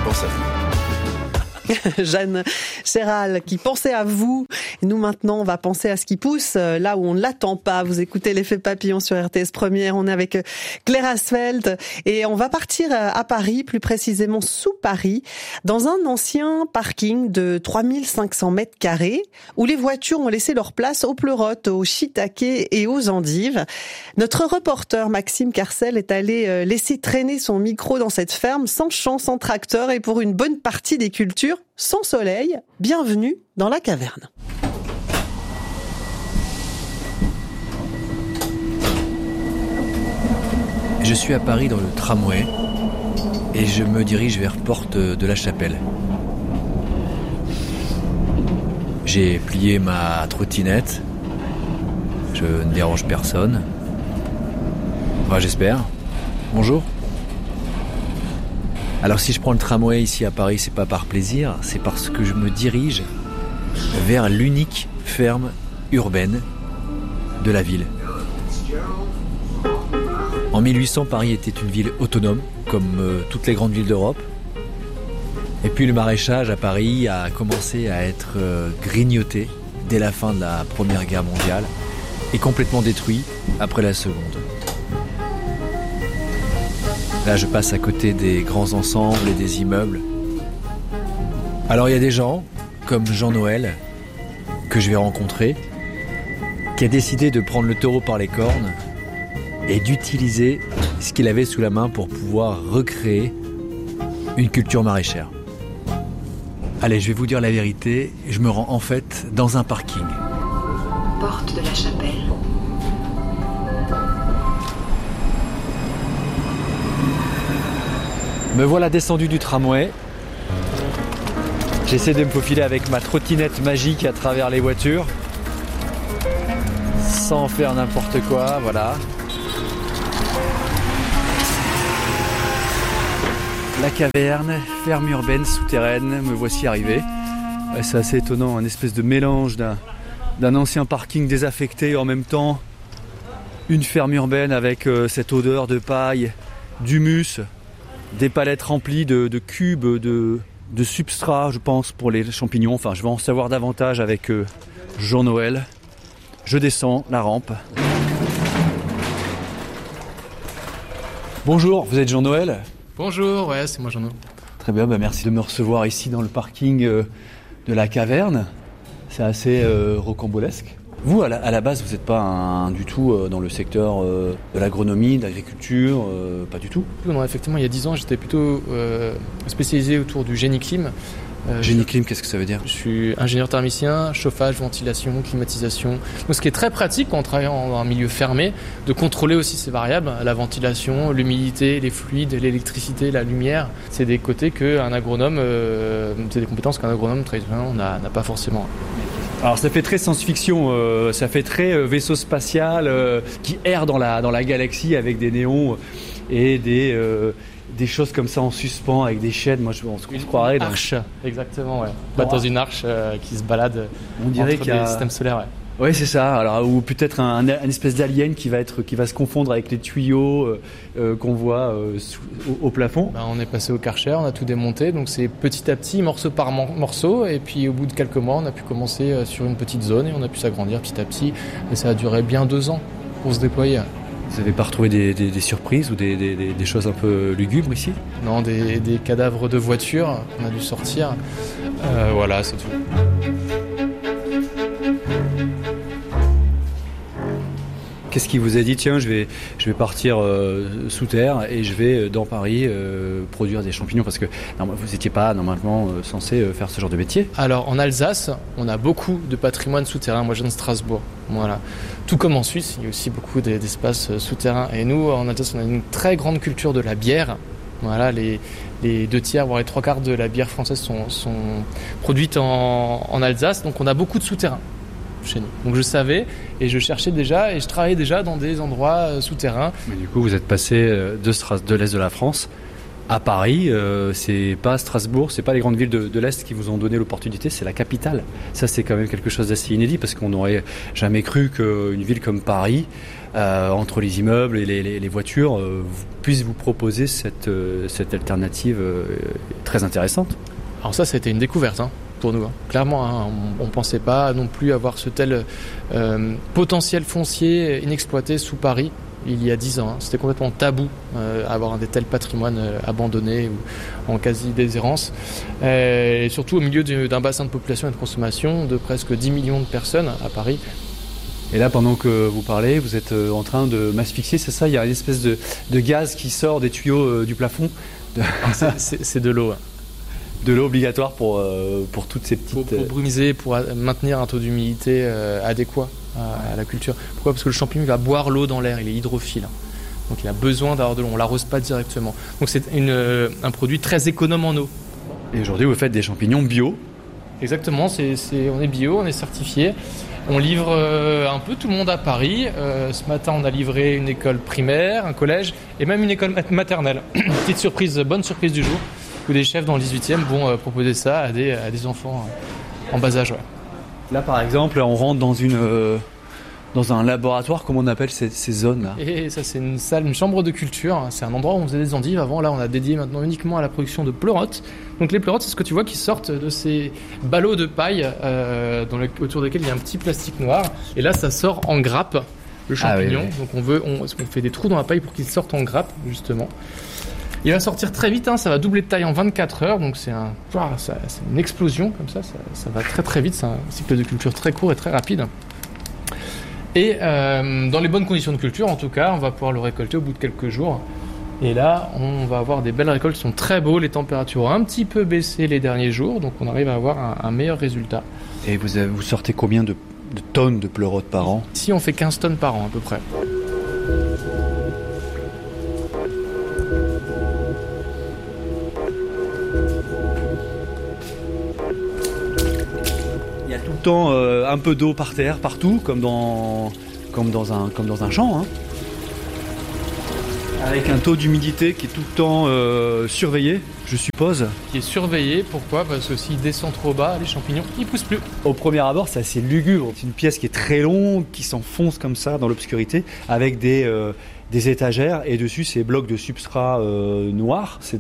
pense à vous. Jeanne Chéral qui pensait à vous. Nous maintenant, on va penser à ce qui pousse là où on ne l'attend pas. Vous écoutez l'effet papillon sur RTS Première. On est avec Claire Asfeld et on va partir à Paris, plus précisément sous Paris, dans un ancien parking de 3500 mètres carrés où les voitures ont laissé leur place aux pleurotes, aux shiitakes et aux endives. Notre reporter Maxime Carcel est allé laisser traîner son micro dans cette ferme sans champ, sans tracteur et pour une bonne partie des cultures sans soleil. Bienvenue dans la caverne. Je suis à Paris dans le tramway et je me dirige vers Porte de la Chapelle. J'ai plié ma trottinette. Je ne dérange personne. Enfin, j'espère. Bonjour. Alors si je prends le tramway ici à Paris, c'est pas par plaisir, c'est parce que je me dirige vers l'unique ferme urbaine de la ville. En 1800, Paris était une ville autonome, comme toutes les grandes villes d'Europe. Et puis le maraîchage à Paris a commencé à être grignoté dès la fin de la Première Guerre mondiale et complètement détruit après la Seconde. Là, je passe à côté des grands ensembles et des immeubles. Alors, il y a des gens, comme Jean-Noël, que je vais rencontrer, qui a décidé de prendre le taureau par les cornes et d'utiliser ce qu'il avait sous la main pour pouvoir recréer une culture maraîchère. Allez, je vais vous dire la vérité, je me rends en fait dans un parking. Porte de la Chapelle. Me voilà descendu du tramway. J'essaie de me faufiler avec ma trottinette magique à travers les voitures. Sans faire n'importe quoi, voilà. La caverne, ferme urbaine souterraine, me voici arrivé. C'est assez étonnant, un espèce de mélange d'un ancien parking désaffecté et en même temps une ferme urbaine avec cette odeur de paille, d'humus. Des palettes remplies de cubes, de substrat, je pense, pour les champignons. Enfin, je vais en savoir davantage avec Jean-Noël. Je descends la rampe. Bonjour, vous êtes Jean-Noël ? Bonjour, ouais, c'est moi Jean-Noël. Très bien, merci de me recevoir ici dans le parking de la caverne. C'est assez rocambolesque. Vous, à la base, vous n'êtes pas du tout dans le secteur de l'agronomie, de l'agriculture, pas du tout ? Non, effectivement, il y a 10 ans, j'étais plutôt spécialisé autour du génie clim. Génie clim, qu'est-ce que ça veut dire ? Je suis ingénieur thermicien, chauffage, ventilation, climatisation. Donc, ce qui est très pratique quand on travaille dans un milieu fermé, de contrôler aussi ces variables, la ventilation, l'humidité, les fluides, l'électricité, la lumière. C'est des côtés qu'un agronome, c'est des compétences qu'un agronome traditionnellement n'a pas forcément. Alors ça fait très science-fiction, ça fait très vaisseau spatial qui erre dans la galaxie avec des néons et des choses comme ça en suspens avec des chaînes. Moi, on se croirait dans... Arche, exactement, ouais. Dans une arche qui se balade entre les systèmes solaires, ouais. Oui, c'est ça. Alors, ou peut-être un espèce d'alien qui va se confondre avec les tuyaux qu'on voit au plafond. On est passé au Karcher, on a tout démonté, donc c'est petit à petit, morceau par morceau, et puis au bout de quelques mois, on a pu commencer sur une petite zone et on a pu s'agrandir petit à petit, et ça a duré bien 2 ans pour se déployer. Vous n'avez pas retrouvé des surprises ou des choses un peu lugubres ici ? Non, des cadavres de voitures qu'on a dû sortir. Voilà, c'est tout. Qu'est-ce qui vous a dit, tiens, je vais partir sous terre et je vais dans Paris produire des champignons, parce que vous n'étiez pas normalement censé faire ce genre de métier. Alors en Alsace, on a beaucoup de patrimoine souterrain. Moi je viens de Strasbourg, voilà. Tout comme en Suisse, il y a aussi beaucoup d'espaces souterrains. Et nous, en Alsace, on a une très grande culture de la bière. Voilà, les 2/3, voire les 3/4 de la bière française sont produites en Alsace. Donc on a beaucoup de souterrains chez nous. Donc je savais et je cherchais déjà et je travaillais déjà dans des endroits souterrains. Mais du coup, vous êtes passé de l'Est de la France À Paris, c'est pas Strasbourg, c'est pas les grandes villes de l'Est qui vous ont donné l'opportunité, c'est la capitale. Ça, c'est quand même quelque chose d'assez inédit parce qu'on n'aurait jamais cru qu'une ville comme Paris, entre les immeubles et les voitures, puisse vous proposer cette alternative très intéressante. Alors ça a été une découverte pour nous. Clairement, on ne pensait pas non plus avoir ce tel potentiel foncier inexploité sous Paris. Il y a 10 ans, c'était complètement tabou avoir des tels patrimoines abandonnés ou en quasi-déshérence. Et surtout au milieu d'un bassin de population et de consommation de presque 10 millions de personnes à Paris. Et là, pendant que vous parlez, vous êtes en train de m'asphyxier, c'est ça? Il y a une espèce de gaz qui sort des tuyaux du plafond. C'est de l'eau. De l'eau obligatoire pour toutes ces petites... Pour brumiser, pour maintenir un taux d'humidité adéquat à la culture. Pourquoi? Parce que le champignon va boire l'eau dans l'air, il est hydrophile. Donc il a besoin d'avoir de l'eau, on ne l'arrose pas directement. Donc c'est un produit très économe en eau. Et aujourd'hui, vous faites des champignons bio? Exactement, on est bio, on est certifié. On livre un peu tout le monde à Paris. Ce matin, on a livré une école primaire, un collège et même une école maternelle. Petite surprise, bonne surprise du jour, où des chefs dans le 18e vont proposer ça à des enfants en bas âge. Ouais. Là, par exemple, on rentre dans un laboratoire, comment on appelle ces zones-là? Et ça, c'est une salle, une chambre de culture. C'est un endroit où on faisait des endives. Avant, là, on a dédié maintenant uniquement à la production de pleurotes. Donc les pleurotes, c'est ce que tu vois qui sortent de ces ballots de paille autour desquels il y a un petit plastique noir. Et là, ça sort en grappe, le champignon. Ah, oui. Donc on fait des trous dans la paille pour qu'il sorte en grappe, justement. Il va sortir très vite, ça va doubler de taille en 24 heures, donc c'est une explosion comme ça va très très vite, c'est un cycle de culture très court et très rapide. Et dans les bonnes conditions de culture, en tout cas, on va pouvoir le récolter au bout de quelques jours. Et là, on va avoir des belles récoltes qui sont très beaux, les températures ont un petit peu baissé les derniers jours, donc on arrive à avoir un meilleur résultat. Et vous sortez combien de tonnes de pleurotes par an? Ici, on fait 15 tonnes par an à peu près. Tout le temps un peu d'eau par terre, partout, comme dans un champ. Avec un taux d'humidité qui est tout le temps surveillé, je suppose. Qui est surveillé, pourquoi? Parce que s'il descend trop bas, les champignons, ils poussent plus. Au premier abord, c'est assez lugubre. C'est une pièce qui est très longue, qui s'enfonce comme ça dans l'obscurité, avec des étagères, et dessus, ces blocs de substrat noir. C'est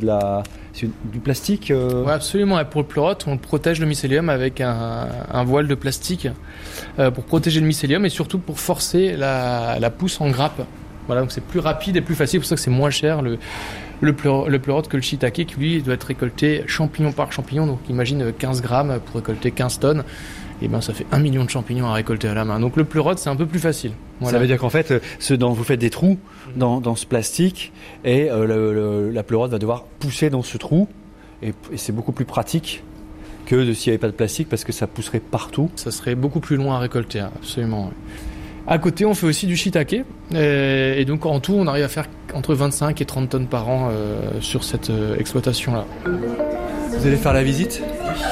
du plastique Oui, absolument. Et pour le pleurote, on protège le mycélium avec un voile de plastique pour protéger le mycélium et surtout pour forcer la pousse en grappe. Voilà, donc c'est plus rapide et plus facile, c'est pour ça que c'est moins cher le pleurote que le shiitake qui lui doit être récolté champignon par champignon. Donc imagine 15 grammes pour récolter 15 tonnes. Et ça fait 1 million de champignons à récolter à la main. Donc le pleurote, c'est un peu plus facile. Voilà. Ça veut dire qu'en fait, vous faites des trous dans ce plastique et la pleurote va devoir pousser dans ce trou et c'est beaucoup plus pratique que s'il n'y avait pas de plastique parce que ça pousserait partout. Ça serait beaucoup plus loin à récolter, absolument. Ouais. À côté, on fait aussi du shiitake et donc en tout, on arrive à faire entre 25 et 30 tonnes par an sur cette exploitation-là. Vous allez faire la visite?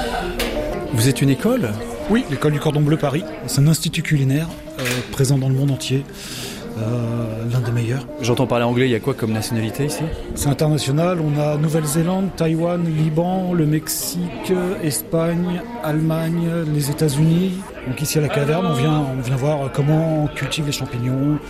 Vous êtes une école? Oui, l'école du Cordon Bleu Paris. C'est un institut culinaire présent dans le monde entier, l'un des meilleurs. J'entends parler anglais, il y a quoi comme nationalité ici? C'est international, on a Nouvelle-Zélande, Taïwan, Liban, le Mexique, Espagne, Allemagne, les États-Unis. Donc ici à la caverne, on vient voir comment on cultive les champignons,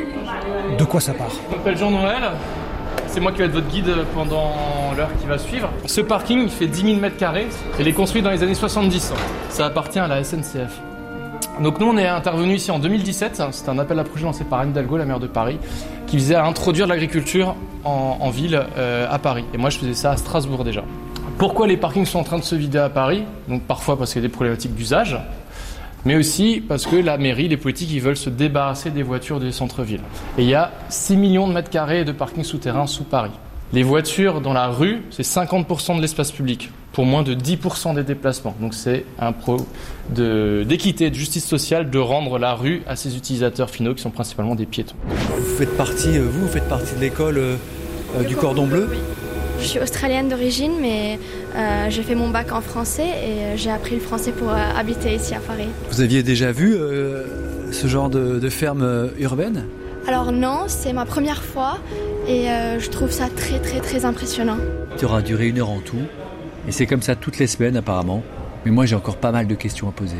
de quoi ça part. Je m'appelle Jean-Noël. C'est moi qui vais être votre guide pendant l'heure qui va suivre. Ce parking, il fait 10 000 m². Il est construit dans les années 70. Ça appartient à la SNCF. Donc nous, on est intervenu ici en 2017. C'était un appel à projet lancé par Anne Hidalgo, la maire de Paris, qui visait à introduire l'agriculture en ville à Paris. Et moi, je faisais ça à Strasbourg déjà. Pourquoi les parkings sont en train de se vider à Paris? Donc parfois parce qu'il y a des problématiques d'usage, mais aussi parce que la mairie, les politiques, ils veulent se débarrasser des voitures des centres-villes. Et il y a 6 millions de mètres carrés de parkings souterrains sous Paris. Les voitures dans la rue, c'est 50% de l'espace public, pour moins de 10% des déplacements. Donc c'est un d'équité, de justice sociale, de rendre la rue à ses utilisateurs finaux, qui sont principalement des piétons. Vous faites partie de l'école du Cordon Bleu? Oui. Je suis australienne d'origine, mais j'ai fait mon bac en français et j'ai appris le français pour habiter ici à Paris. Vous aviez déjà vu ce genre de ferme urbaine? Alors non, c'est ma première fois et je trouve ça très très très impressionnant. visite aura duré 1 heure en tout. Et c'est comme ça toutes les semaines apparemment. Mais moi j'ai encore pas mal de questions à poser.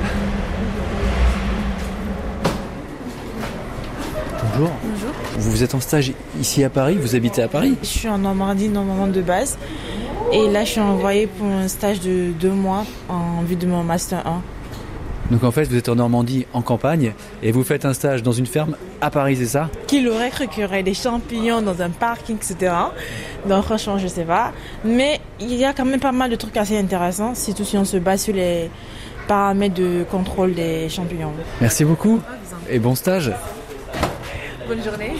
Bonjour. Bonjour. Vous êtes en stage ici à Paris, vous habitez à Paris ? Je suis en Normandie normalement de base. Et là, je suis envoyée pour un stage de 2 mois en vue de mon Master 1. Donc en fait, vous êtes en Normandie, en campagne, et vous faites un stage dans une ferme à Paris, c'est ça ? Qui l'aurait cru qu'il y aurait des champignons dans un parking, etc. Donc franchement, je sais pas. Mais il y a quand même pas mal de trucs assez intéressants, surtout si on se base sur les paramètres de contrôle des champignons. Merci beaucoup, et bon stage. Bonne journée.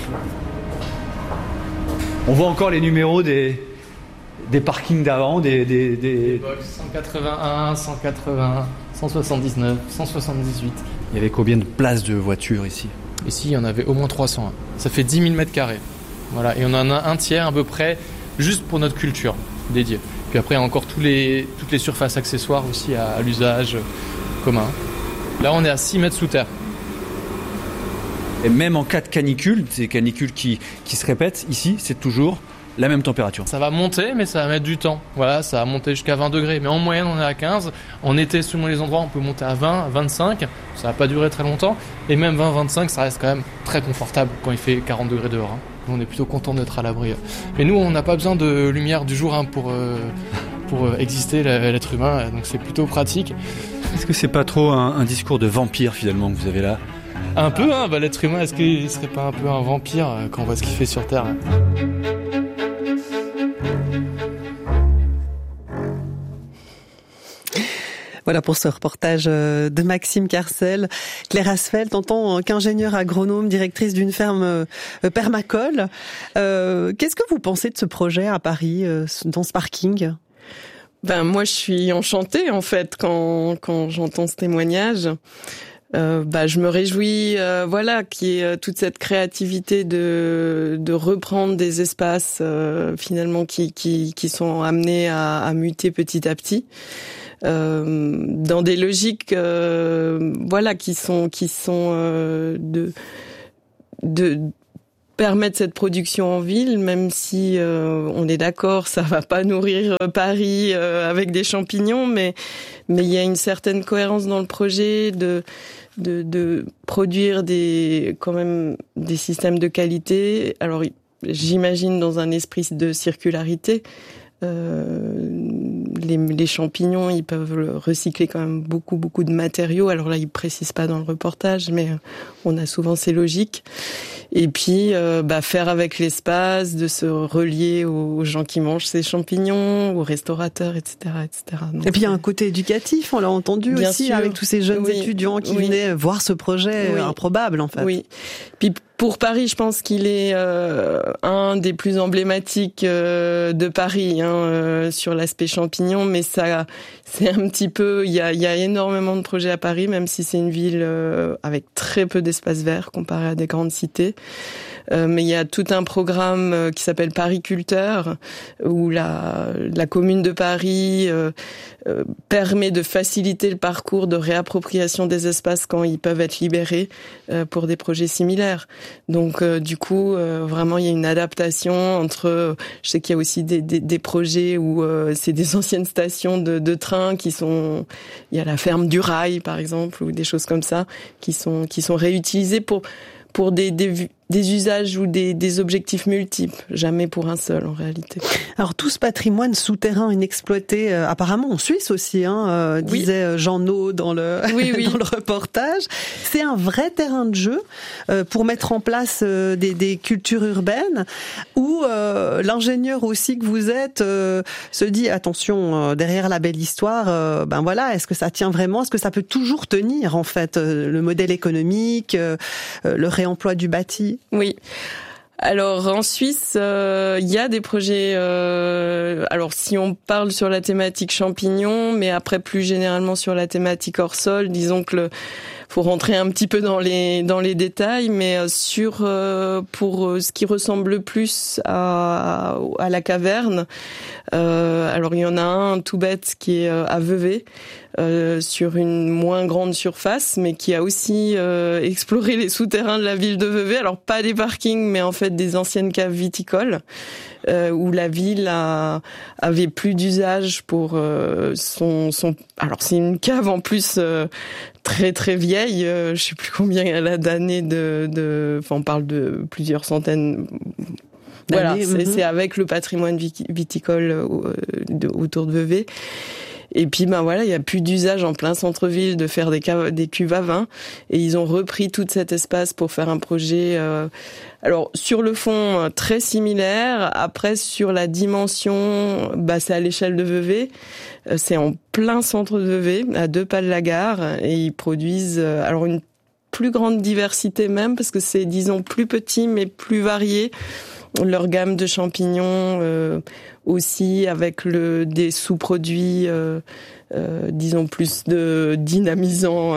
On voit encore les numéros des parkings d'avant, des box 181, 180, 179, 178. Il y avait combien de places de voitures ici ? Ici, il y en avait au moins 300. Ça fait 10 000 mètres carrés. Voilà. Et on en a un tiers à peu près juste pour notre culture dédiée. Puis après, il y a encore toutes les surfaces accessoires aussi à l'usage commun. Là, on est à 6 mètres sous terre. Et même en cas de canicule, ces canicules qui se répètent, ici, c'est toujours la même température. Ça va monter, mais ça va mettre du temps. Voilà, ça va monter jusqu'à 20 degrés. Mais en moyenne, on est à 15. En été, selon les endroits, on peut monter à 20, à 25. Ça va pas durer très longtemps. Et même 20, 25, ça reste quand même très confortable quand il fait 40 degrés dehors. Hein. Nous, on est plutôt content d'être à l'abri. Mais nous, on n'a pas besoin de lumière du jour pour exister, l'être humain. Donc c'est plutôt pratique. Est-ce que c'est pas trop un discours de vampire, finalement, que vous avez là ? Un peu, hein. L'être humain, est-ce qu'il serait pas un peu un vampire quand on voit ce qu'il fait sur Terre ? Voilà pour ce reportage de Maxime Carcel. Claire Asfeld, en tant qu'ingénieure agronome, directrice d'une ferme permacole, qu'est-ce que vous pensez de ce projet à Paris, dans ce parking ? Moi, je suis enchantée en fait quand j'entends ce témoignage. Je me réjouis, qu'il y ait toute cette créativité de reprendre des espaces finalement qui sont amenés à muter petit à petit. Dans des logiques qui sont de permettre cette production en ville, même si on est d'accord, ça va pas nourrir Paris avec des champignons, mais il y a une certaine cohérence dans le projet de produire quand même des systèmes de qualité. Alors j'imagine dans un esprit de circularité. Les champignons, ils peuvent recycler quand même beaucoup de matériaux. Alors là, ils précisent pas dans le reportage, mais on a souvent ces logiques. Et puis, faire avec l'espace, de se relier aux gens qui mangent ces champignons, aux restaurateurs, etc., etc. Donc, et puis il y a un côté éducatif, on l'a entendu bien aussi, sûr, avec tous ces jeunes étudiants qui venaient voir ce projet improbable, en fait. Oui. Puis pour Paris, je pense qu'il est un des plus emblématiques de Paris sur l'aspect champignon, mais ça, c'est un petit peu. Il y a énormément de projets à Paris, même si c'est une ville avec très peu d'espace vert comparé à des grandes cités. Mais il y a tout un programme qui s'appelle Pariculteur, où la commune de Paris permet de faciliter le parcours de réappropriation des espaces quand ils peuvent être libérés pour des projets similaires. Donc du coup, vraiment, il y a une adaptation entre. Je sais qu'il y a aussi des projets où c'est des anciennes stations de train qui sont. Il y a la ferme du rail, par exemple, ou des choses comme ça qui sont réutilisées pour des usages ou des objectifs multiples, jamais pour un seul en réalité. Alors tout ce patrimoine souterrain inexploité, apparemment en Suisse aussi, disait Jean Naud dans le dans le reportage, c'est un vrai terrain de jeu pour mettre en place des cultures urbaines où l'ingénieur aussi que vous êtes se dit attention, derrière la belle histoire, est-ce que ça tient vraiment, est-ce que ça peut toujours tenir en fait, le modèle économique, le réemploi du bâti? Oui. Alors en Suisse, il y a des projets. Alors si on parle sur la thématique champignons, mais après plus généralement sur la thématique hors sol, disons que faut rentrer un petit peu dans les détails, mais pour ce qui ressemble le plus à la caverne, alors il y en a un tout bête qui est à Vevey, sur une moins grande surface, mais qui a aussi exploré les souterrains de la ville de Vevey. Alors pas des parkings, mais en fait des anciennes caves viticoles, où la ville avait plus d'usage pour son. Alors c'est une cave en plus très très vieille. Je sais plus combien elle a d'années enfin on parle de plusieurs centaines. Voilà, c'est avec le patrimoine viticole autour de Vevey. Et puis voilà, il y a plus d'usage en plein centre-ville de faire des cuves à vin, et ils ont repris tout cet espace pour faire un projet. Alors sur le fond très similaire. Après sur la dimension, c'est à l'échelle de Vevey. C'est en plein centre de Vevey, à 2 pas de la gare, et ils produisent alors une plus grande diversité même, parce que c'est disons plus petit mais plus varié. Leur gamme de champignons aussi, avec des sous-produits disons plus de dynamisants,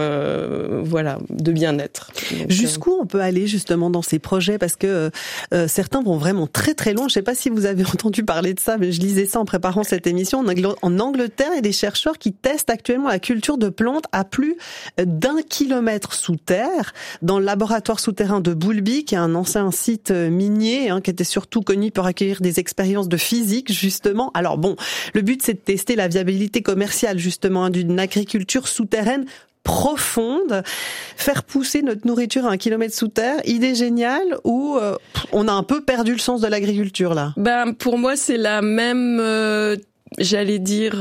de bien-être. Donc, jusqu'où on peut aller justement dans ces projets, parce que certains vont vraiment très très loin. Je sais pas si vous avez entendu parler de ça, mais je lisais ça en préparant cette émission. En Angleterre, il y a des chercheurs qui testent actuellement la culture de plantes à plus d'1 kilomètre sous terre, dans le laboratoire souterrain de Boulby, qui est un ancien site minier, qui était surtout connu pour accueillir des expériences de physique justement. Alors bon, le but c'est de tester la viabilité commerciale justement d'une agriculture souterraine profonde, faire pousser notre nourriture à 1 kilomètre sous terre, idée géniale, ou on a un peu perdu le sens de l'agriculture là? Pour moi c'est la même j'allais dire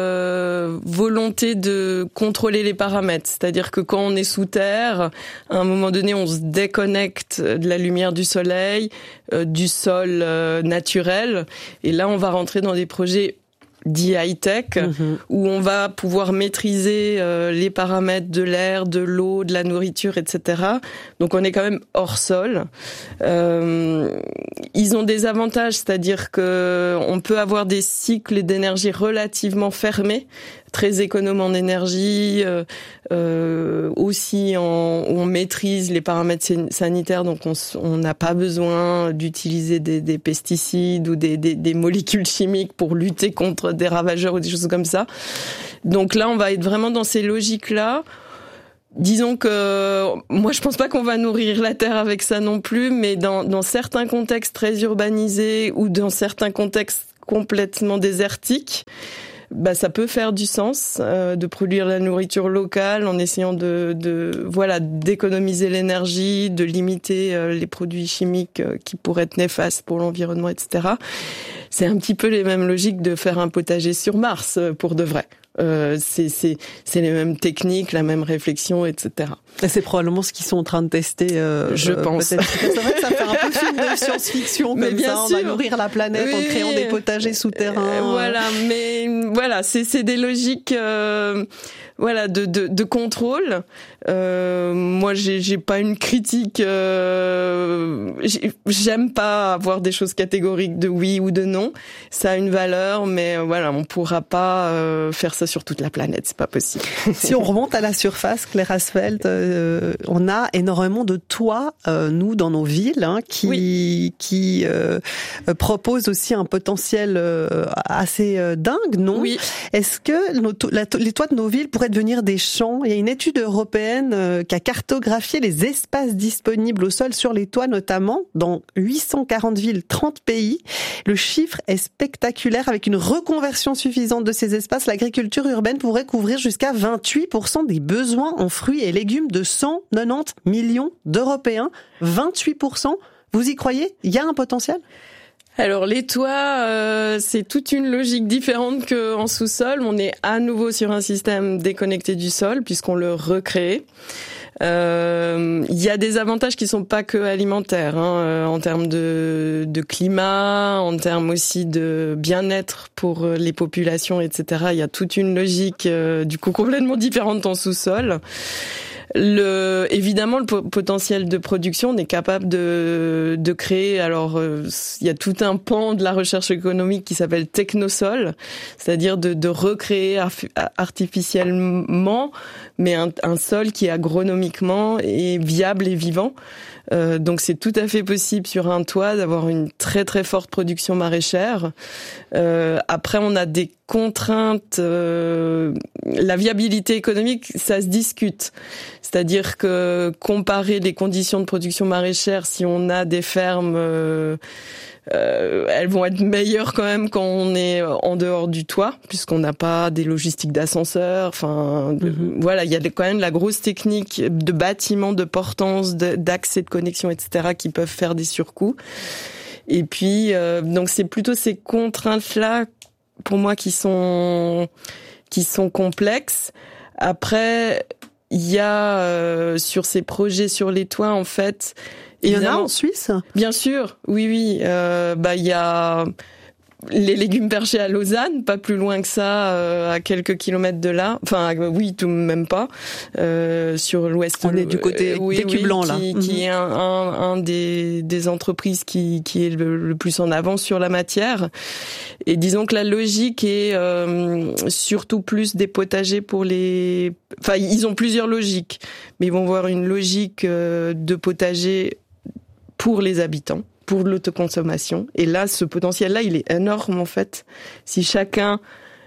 volonté de contrôler les paramètres, c'est-à-dire que quand on est sous terre, à un moment donné on se déconnecte de la lumière du soleil, du sol naturel, et là on va rentrer dans des projets dit high-tech, où on va pouvoir maîtriser les paramètres de l'air, de l'eau, de la nourriture, etc. Donc on est quand même hors sol. Ils ont des avantages, c'est-à-dire que on peut avoir des cycles d'énergie relativement fermés, très économes en énergie, aussi on maîtrise les paramètres sanitaires, donc on n'a pas besoin d'utiliser des pesticides ou des molécules chimiques pour lutter contre des ravageurs ou des choses comme ça. Donc là, on va être vraiment dans ces logiques-là. Disons que moi, je pense pas qu'on va nourrir la terre avec ça non plus, mais dans certains contextes très urbanisés ou dans certains contextes complètement désertiques, ça peut faire du sens de produire la nourriture locale en essayant d'économiser l'énergie, de limiter les produits chimiques qui pourraient être néfastes pour l'environnement, etc. C'est un petit peu les mêmes logiques de faire un potager sur Mars pour de vrai. C'est les mêmes techniques, la même réflexion, etc. Et c'est probablement ce qu'ils sont en train de tester. Je pense. C'est vrai que ça fait un peu film de science-fiction comme bien ça. Sûr. On va nourrir la planète en créant des potagers souterrains. C'est des logiques. De contrôle. Moi, j'ai pas une critique. J'aime pas avoir des choses catégoriques de oui ou de non. Ça a une valeur, mais on pourra pas faire ça sur toute la planète. C'est pas possible. Si on remonte à la surface, Claire Asfeld, on a énormément de toits, nous, dans nos villes, qui proposent aussi un potentiel assez dingue, non? Oui. Est-ce que les toits de nos villes pourraient devenir des champs? Il y a une étude européenne qui a cartographié les espaces disponibles au sol sur les toits, notamment dans 840 villes, 30 pays. Le chiffre est spectaculaire. Avec une reconversion suffisante de ces espaces, l'agriculture urbaine pourrait couvrir jusqu'à 28% des besoins en fruits et légumes de 190 millions d'Européens. 28%. Vous y croyez? Il y a un potentiel? Alors les toits, c'est toute une logique différente qu'en sous-sol. On est à nouveau sur un système déconnecté du sol puisqu'on le recrée. Il y a des avantages qui sont pas que alimentaires, en termes de climat, en termes aussi de bien-être pour les populations, etc. Il y a toute une logique du coup complètement différente en sous-sol. Évidemment, le potentiel de production, on est capable de créer. Alors, il y a tout un pan de la recherche économique qui s'appelle technosol, c'est-à-dire de recréer artificiellement, mais un sol qui agronomiquement est viable et vivant. Donc c'est tout à fait possible sur un toit d'avoir une très très forte production maraîchère. Après on a des contraintes, la viabilité économique ça se discute. C'est-à-dire que comparer les conditions de production maraîchère, si on a des fermes, elles vont être meilleures quand même quand on est en dehors du toit, puisqu'on n'a pas des logistiques d'ascenseur. Enfin, voilà, il y a quand même la grosse technique de bâtiments, de portance, d'accès de connexion, etc., qui peuvent faire des surcoûts. Et puis, donc c'est plutôt ces contraintes-là, pour moi, qui sont complexes. Après, il y a sur ces projets sur les toits, en fait. Il y en a en Suisse ? Bien sûr, oui. Il y a les légumes perchés à Lausanne, pas plus loin que ça, à quelques kilomètres de là. Enfin, oui, tout même pas. Sur l'ouest. On est du côté d'Écublanc, là. Qui est un des entreprises qui est le plus en avance sur la matière. Et disons que la logique est surtout plus des potagers pour les. Enfin, ils ont plusieurs logiques, mais ils vont voir une logique de potager pour les habitants, pour l'autoconsommation. Et là, ce potentiel-là, il est énorme, en fait. Si chacun,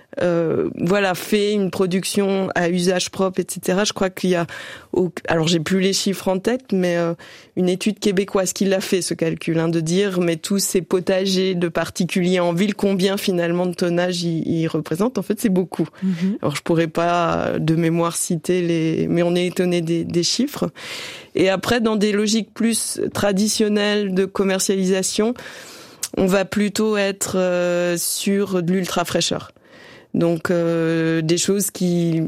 fait une production à usage propre, etc., je crois qu'il y a, alors j'ai plus les chiffres en tête, mais une étude québécoise qui l'a fait, ce calcul, de dire, mais tous ces potagers de particuliers en ville, combien finalement de tonnage ils représentent? En fait, c'est beaucoup. Alors je pourrais pas de mémoire citer mais on est étonné des chiffres. Et après, dans des logiques plus traditionnelles de commercialisation, on va plutôt être sur de l'ultra fraîcheur. Donc des choses qui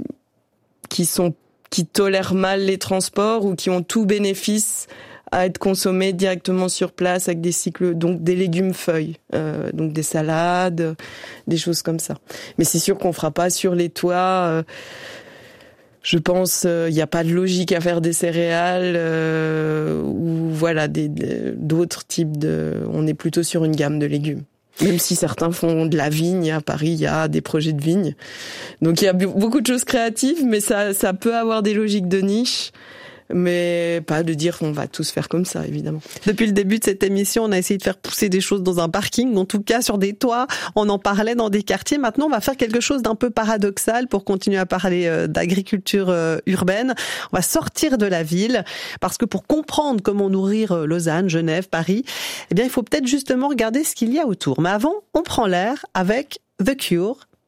tolèrent mal les transports ou qui ont tout bénéfice à être consommées directement sur place avec des cycles, donc des légumes feuilles, donc des salades, des choses comme ça. Mais c'est sûr qu'on fera pas sur les toits. Je pense il n'y a pas de logique à faire des céréales ou voilà d'autres types on est plutôt sur une gamme de légumes. Même si certains font de la vigne, à Paris, il y a des projets de vigne. Donc il y a beaucoup de choses créatives, mais ça peut avoir des logiques de niche. Mais pas de dire qu'on va tous faire comme ça, évidemment. Depuis le début de cette émission, on a essayé de faire pousser des choses dans un parking, en tout cas sur des toits. On en parlait dans des quartiers. Maintenant, on va faire quelque chose d'un peu paradoxal pour continuer à parler d'agriculture urbaine. On va sortir de la ville parce que pour comprendre comment nourrir Lausanne, Genève, Paris, il faut peut-être justement regarder ce qu'il y a autour. Mais avant, on prend l'air avec The Cure